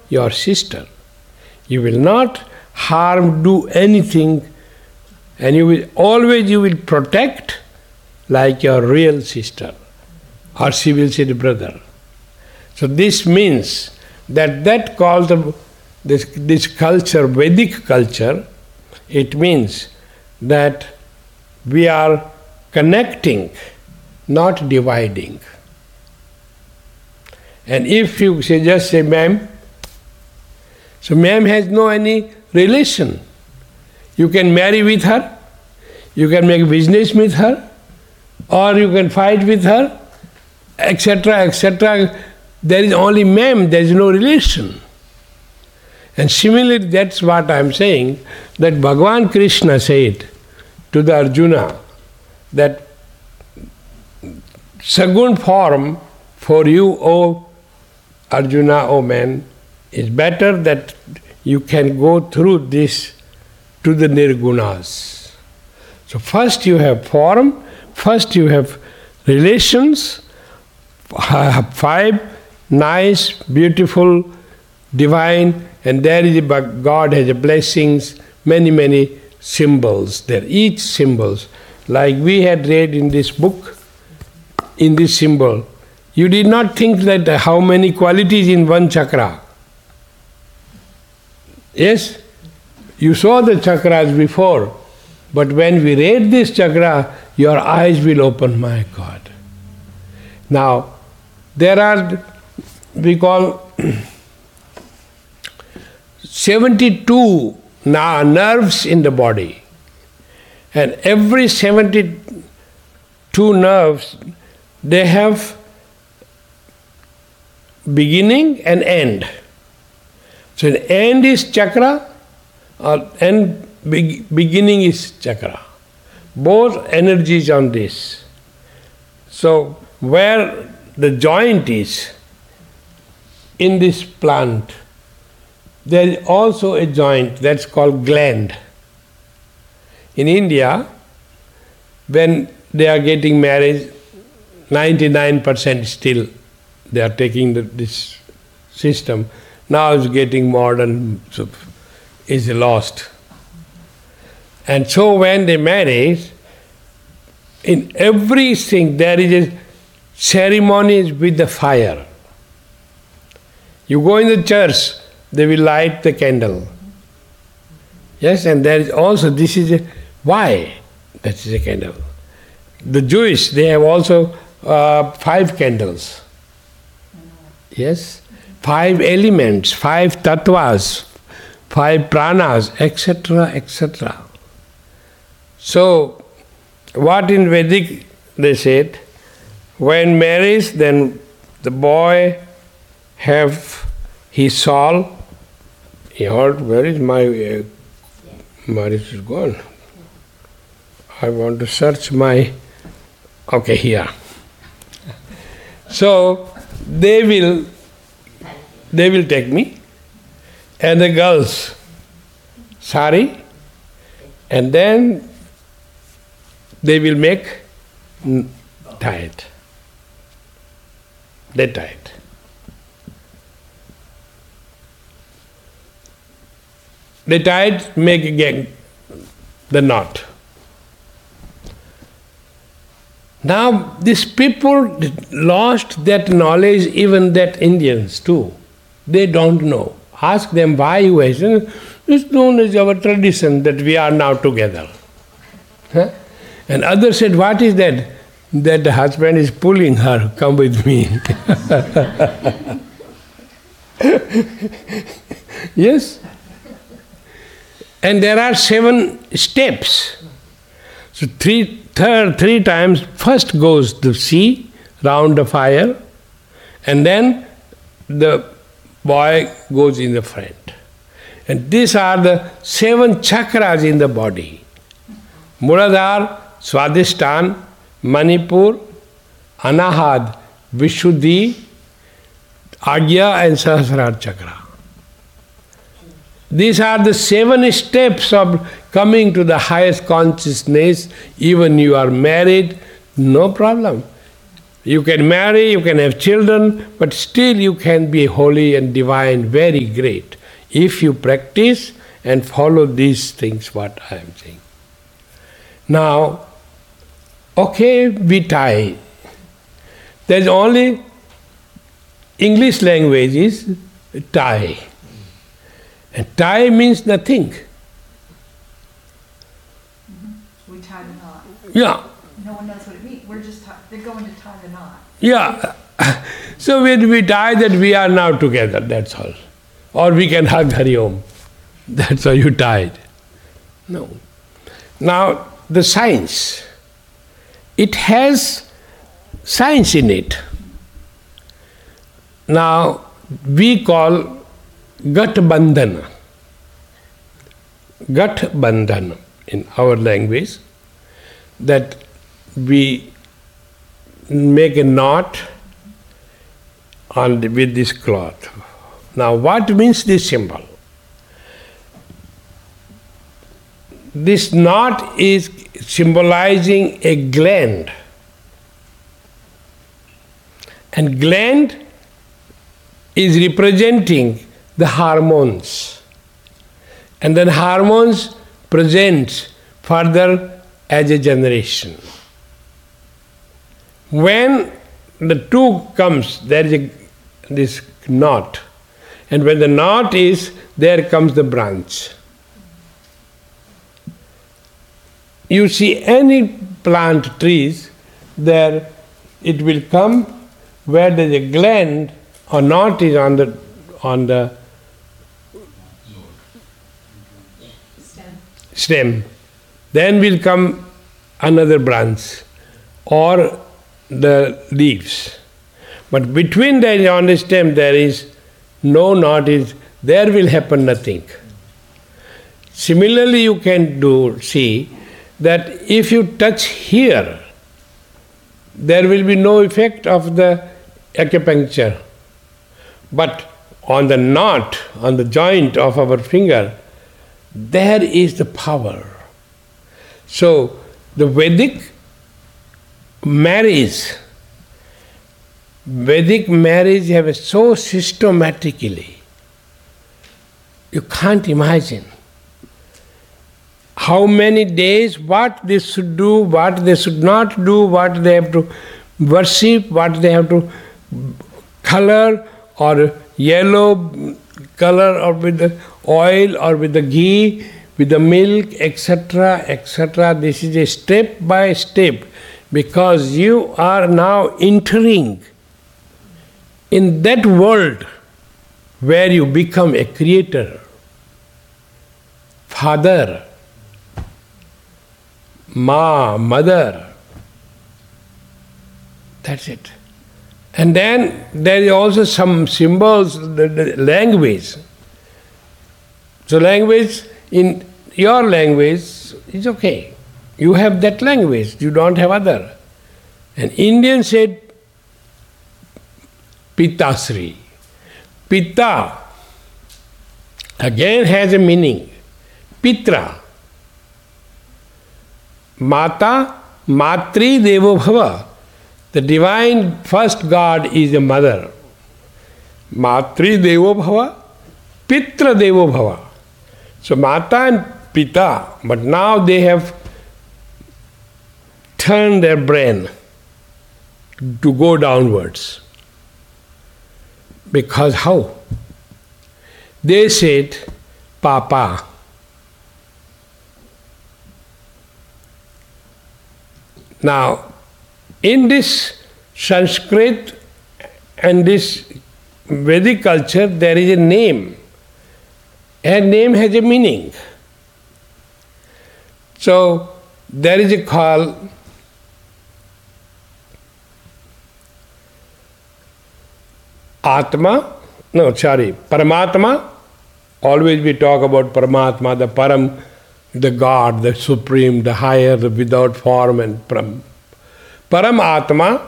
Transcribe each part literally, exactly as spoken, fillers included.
your sister. You will not harm, do anything, and you will always you will protect like your real sister, or she will say the brother. So this means that that called the, this, this culture, Vedic culture, it means that we are connecting, not dividing. And if you say, just say, ma'am, so ma'am has no any relation. You can marry with her, you can make business with her, or you can fight with her, et cetera, et cetera. There is only ma'am, there is no relation. And similarly, that's what I am saying, that Bhagavan Krishna said to the Arjuna that Sagun form for you, O Arjuna, O man, is better that you can go through this to the Nirgunas. So first you have form, first you have relations, five nice, beautiful, divine, and there is a, God has a blessings, many, many symbols there, each symbols. Like we had read in this book, in this symbol, you did not think that how many qualities in one chakra. Yes? You saw the chakras before, but when we read this chakra, your eyes will open, my God. Now, there are, we call seventy-two nerves in the body. And every seventy-two nerves, they have beginning and end. So the end is chakra, or end be, beginning is chakra. Both energies on this. So where the joint is in this plant, there is also a joint that's called gland. In India, when they are getting married, ninety-nine percent still they are taking the, this system. Now it's getting modern, so is lost. And so when they marry, in everything there is a ceremony with the fire. You go in the church, they will light the candle. Yes, and there is also, this is a, why? That is a candle. The Jewish, they have also uh, five candles. Yes, five elements, five tattvas, five pranas, et cetera, et cetera. So, what in Vedic they said, when marriage, then the boy have his soul. He heard, where is my uh, marriage is gone. I want to search my, okay, here. So they will, they will take me, and the girls, sari, and then they will make tie it. They tie it. They tie it, make again the knot. Now these people lost that knowledge, even that Indians too. They don't know. Ask them why you hasten. It's known as our tradition that we are now together. Huh? And others said, what is that? That the husband is pulling her, come with me. Yes? And there are seven steps. So three, third, three times, first goes the sea, round the fire, and then the boy goes in the front. And these are the seven chakras in the body. Muladhara, Swadhisthana, Manipur, Anahad, Vishuddhi, Agya and Sahasrara chakra. These are the seven steps of coming to the highest consciousness. Even you are married, no problem. You can marry, you can have children, but still you can be holy and divine, very great, if you practice and follow these things, what I am saying. Now, okay, we tie. There's only English language is tie. And tie means nothing. We tie the knot. Yeah. No one knows what it means. We're just, tie- they're going to tie the knot. Yeah. So when we tie that we are now together, that's all. Or we can hug Hari Om. That's how you tied. No. Now, the science, it has science in it. Now, we call Gat Bandhana. Gat Bandhana in our language, that we make a knot on the, with this cloth. Now, what means this symbol? This knot is symbolizing a gland. And gland is representing the hormones. And then hormones present further as a generation. When the two comes, there is a, this knot. And when the knot is, there comes the branch. You see any plant trees, there it will come where there is a gland or knot is on the on the Stem. stem. Then will come another branch or the leaves. But between that on the stem there is no knot, is there will happen nothing. Similarly, you can do see that if you touch here, there will be no effect of the acupuncture. But on the knot, on the joint of our finger, there is the power. So the Vedic marriage, Vedic marriage have a so systematically, you can't imagine. How many days, what they should do, what they should not do, what they have to worship, what they have to color, or yellow color, or with the oil, or with the ghee, with the milk, et cetera, et cetera. This is a step by step, because you are now entering in that world where you become a creator, father, Ma, mother. That's it. And then there is also some symbols, the, the language. So language, in your language, is okay. You have that language, you don't have other. And Indian said, Pitasri. Pitta, again has a meaning. Pitra. Mata, Matri Devo Bhava. The divine first God is a mother. Matri Devo Bhava, Pitra Devo Bhava. So Mata and Pita, but now they have turned their brain to go downwards. Because how? They said, Papa. Now, in this Sanskrit and this Vedic culture, there is a name. A name has a meaning. So, there is a call Atma, no, sorry, Paramatma. Always we talk about Paramatma, the Param, the God, the Supreme, the higher, the without form and Param. Paramatma.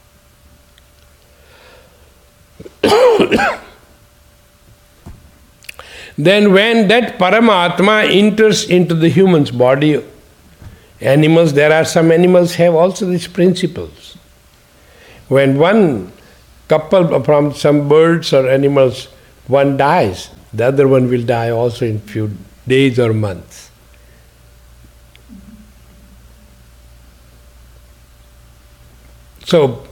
Then when that Paramatma enters into the human's body, animals, there are some animals have also these principles. when one couple from some birds or animals, one dies, the other one will die also in few days or months. So,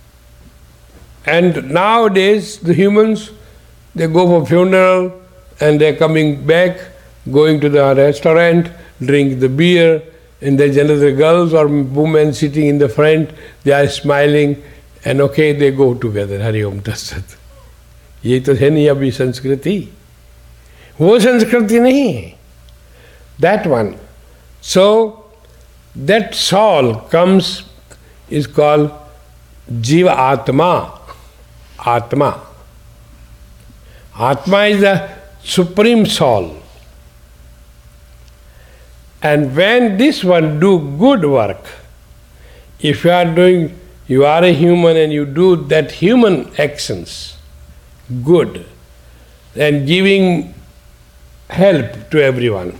and nowadays the humans, they go for funeral and they're coming back, going to the restaurant, drink the beer, and there's another girls or women sitting in the front, they are smiling, and okay, they go together. Hari Om Tat Sat. ये तो है नहीं अभी संस्कृति, वो संस्कृति नहीं है. That one. So that soul comes, is called Jiva Atma. Atma. Atma is the supreme soul. And when this one do good work, if you are doing, you are a human and you do that human actions, good, and giving help to everyone,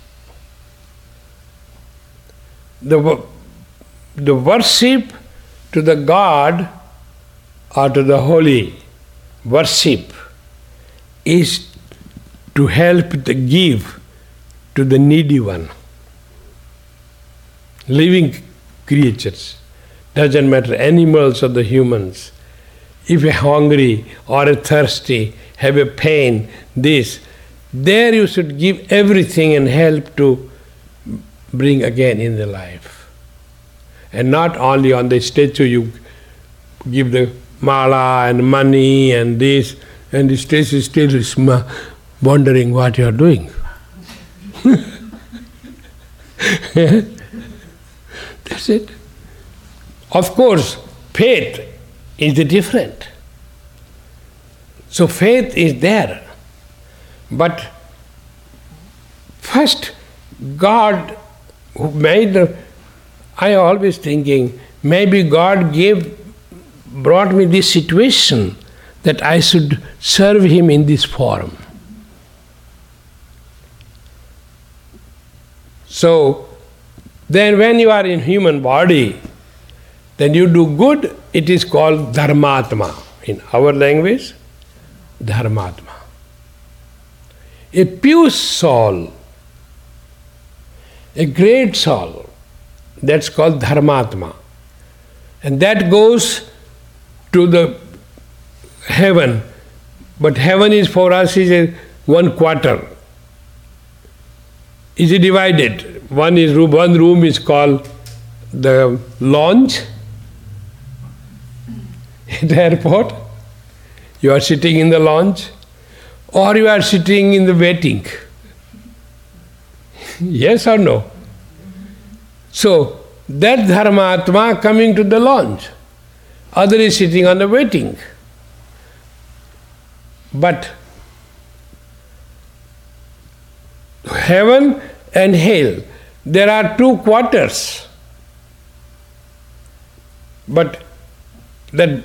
the, the worship to the God or to the holy, worship is to help the give to the needy one. Living creatures, doesn't matter, animals or the humans. If you're hungry or thirsty, have a pain, this, there you should give everything and help to bring again in the life. And not only on the statue you give the mala and money and this, and the statue still is wondering what you are doing. That's it. Of course, faith is different. So faith is there. But first, God who made the, I always thinking, maybe God gave, brought me this situation that I should serve Him in this form. So, then when you are in human body, then you do good, it is called Dharmatma. In our language, Dharmatma. A pure soul, a great soul, that's called Dharmatma. And that goes to the heaven. But heaven is for us is a one quarter. Is it divided? One is room, one room is called the lounge in the airport. You are sitting in the lounge, or you are sitting in the waiting. Yes or no? So that Dharmatma coming to the lounge, other is sitting on the waiting. But heaven and hell, there are two quarters. But the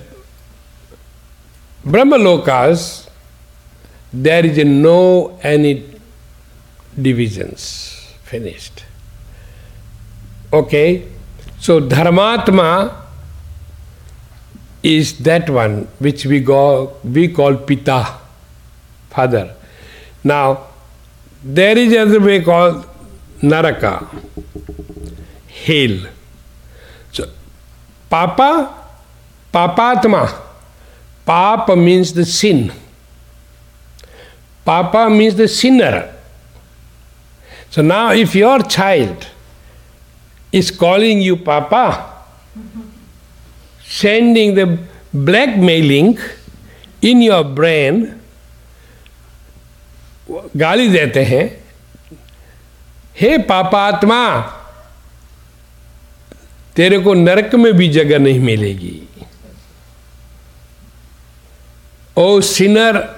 Brahmalokas, there is no any divisions. Finished. Okay? So Dharmatma is that one which we go we call Pita, father. Now there is another way called Naraka, hell. So Papa, Papatma. Papa means the sin. Papa means the sinner. So now if your child is calling you Papa, sending the blackmailing in your brain, गाली देते हैं, हे पापात्मा, तेरे को नरक में भी जगह नहीं मिलेगी. Oh sinner,